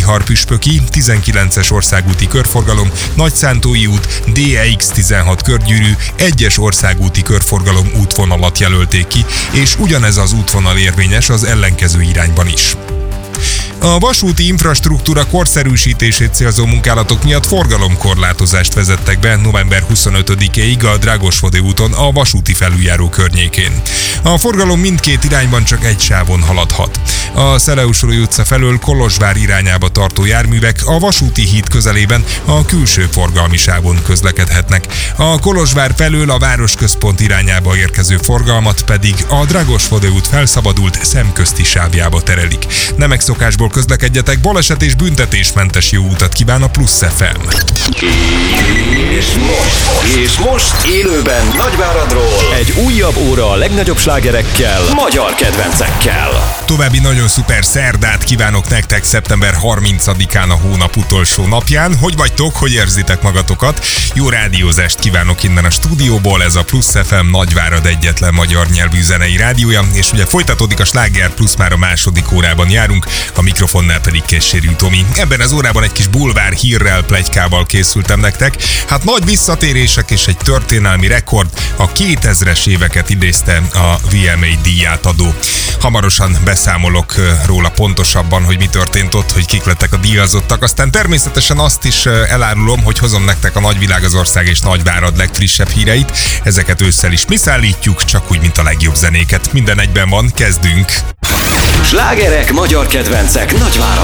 Bihar-Püspöki, 19-es országúti körforgalom, Nagyszántói út, DEX 16 körgyűrű, 1-es országúti körforgalom útvonalat jelölték ki, és ugyanez az útvonal érvényes az ellenkező irányban is. A vasúti infrastruktúra korszerűsítését célzó munkálatok miatt forgalomkorlátozást vezettek be november 25-éig a Dragosvode úton a vasúti felüljáró környékén. A forgalom mindkét irányban csak egy sávon haladhat. A Szeleussy utca felől Kolozsvár irányába tartó járművek a vasúti híd közelében a külső forgalmi sávon közlekedhetnek. A Kolozsvár felől a városközpont irányába érkező forgalmat pedig a Dragosvode út felszabadult szemközti sávjába terelik. Ne megszokásból közlekedjetek, baleset és büntetésmentes jó utat kíván a Plusz FM. És most élőben Nagyváradról egy újabb óra a legnagyobb slágerekkel, magyar kedvencekkel. További nagyon szuper szerdát kívánok nektek szeptember 30-án a hónap utolsó napján. Hogy vagytok, hogy érzitek magatokat? Jó rádiózást kívánok innen a stúdióból, ez a Plusz FM Nagyvárad egyetlen magyar nyelvű zenei rádiója, és ugye folytatódik a Sláger Plusz, már a második órában járunk, a mikrofonnál pedig Kessérű Tomi. Ebben az órában egy kis bulvár hírrel, pletykával készültem nektek. Hát nagy visszatérések és egy történelmi rekord, a 2000-es éveket idézte a VMA díjátadó. Hamarosan beszámolok róla pontosabban, hogy mi történt ott, hogy kik lettek a díjazottak. Aztán természetesen azt is elárulom, hogy hozom nektek a Nagyvilág, az ország és Nagyvárad legfrissebb híreit. Ezeket ősszel is mi szállítjuk, csak úgy, mint a legjobb zenéket. Minden egyben van, kezdünk! Slágerek, magyar kedvencek Nagyvárad.